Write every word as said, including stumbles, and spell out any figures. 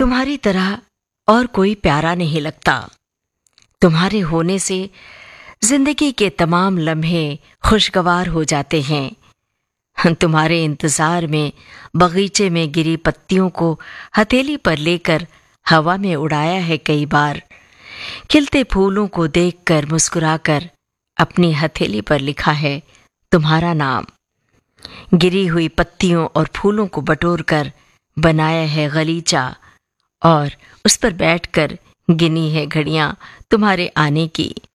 तुम्हारी तरह और कोई प्यारा नहीं लगता। तुम्हारे होने से जिंदगी के तमाम लम्हे खुशगवार हो जाते हैं। तुम्हारे इंतजार में बगीचे में गिरी पत्तियों को हथेली पर लेकर हवा में उड़ाया है कई बार। खिलते फूलों को देखकर मुस्कुराकर अपनी हथेली पर लिखा है तुम्हारा नाम। गिरी हुई पत्तियों और फूलों को बटोरकर बनाया है गलीचा और उस पर बैठकर गिनी है घड़ियां तुम्हारे आने की।